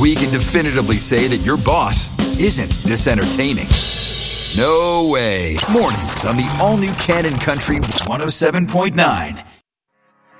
we can definitively say that your boss isn't this entertaining. No way. Mornings on the all-new Cannon Country 107.9.